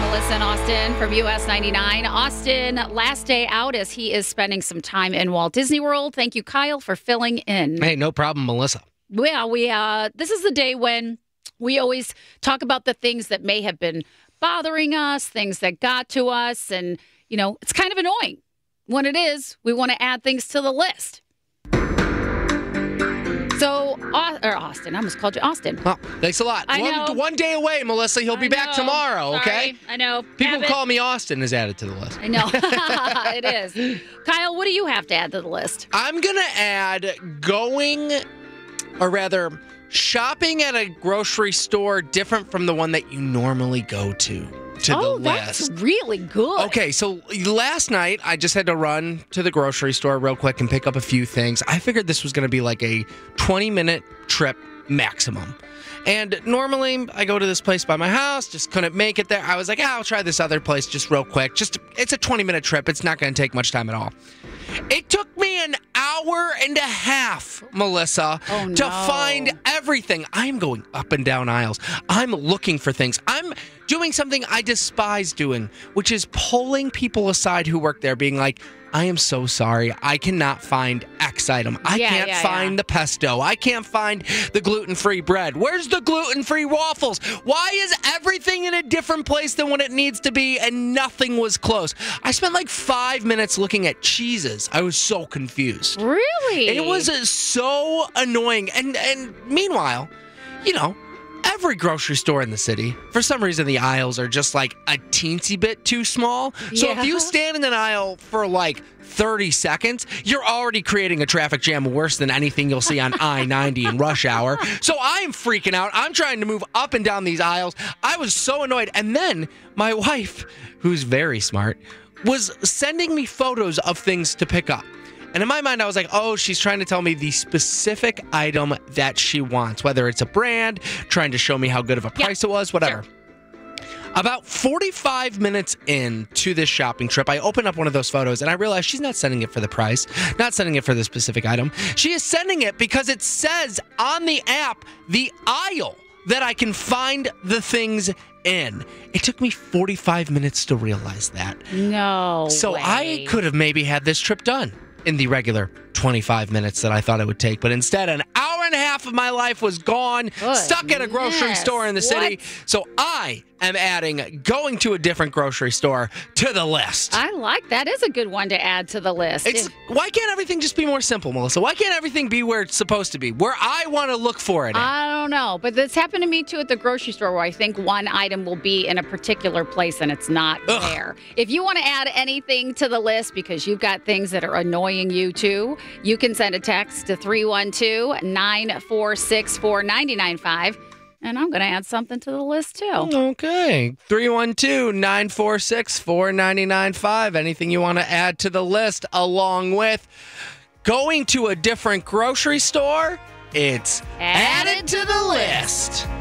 Melissa and Austin from US 99. Austin, last day out as he is spending some time in Walt Disney World. Thank you, Kyle, for filling in. Hey, no problem, Melissa. Well, this is the day when we always talk about the things that may have been bothering us, things that got to us, and, it's kind of annoying. When it is, we want to add things to the list. So, Austin, I almost called you Austin. Oh, thanks a lot. I know. One day away, Melissa. He'll be back tomorrow, okay? Sorry, I know. People call me Austin is added to the list. I know. It is. Kyle, what do you have to add to the list? I'm going to add shopping at a grocery store different from the one that you normally go to the list. That's really good. Okay, so last night I just had to run to the grocery store real quick and pick up a few things. I figured this was going to be like a 20-minute trip maximum. And normally I go to this place by my house, just couldn't make it there. I was like, I'll try this other place just real quick. It's a 20-minute trip. It's not going to take much time at all. It took me an hour and a half, Melissa, to find everything. I'm going up and down aisles. I'm looking for things. I'm doing something I despise doing, which is pulling people aside who work there, being like, I am so sorry. I cannot find X item. I can't find the pesto. I can't find the gluten-free bread. Where's the gluten-free waffles? Why is everything in a different place than what it needs to be and nothing was close? I spent like 5 minutes looking at cheeses. I was so confused. Really? It was so annoying. And meanwhile, every grocery store in the city, for some reason, the aisles are just like a teensy bit too small. So if you stand in an aisle for like 30 seconds, you're already creating a traffic jam worse than anything you'll see on I-90 in rush hour. So I'm freaking out. I'm trying to move up and down these aisles. I was so annoyed. And then my wife, who's very smart, was sending me photos of things to pick up. And in my mind, I was like, she's trying to tell me the specific item that she wants, whether it's a brand, trying to show me how good of a price it was, whatever. Sure. About 45 minutes into this shopping trip, I open up one of those photos and I realize she's not sending it for the price, not sending it for the specific item. She is sending it because it says on the app, the aisle that I can find the things in. It took me 45 minutes to realize that. No So way. I could have maybe had this trip done in the regular 25 minutes that I thought it would take. But instead, an hour and a half of my life was gone, stuck at a grocery store in the city. So I am adding going to a different grocery store to the list. I like that. Is a good one to add to the list. Why can't everything just be more simple, Melissa? Why can't everything be where it's supposed to be, where I want to look for it? I don't know, but this happened to me too at the grocery store where I think one item will be in a particular place and it's not there. If you want to add anything to the list because you've got things that are annoying you too, you can send a text to 312-946-4995. And I'm going to add something to the list, too. Okay. 312-946-4995. Anything you want to add to the list along with going to a different grocery store? It's added to the list.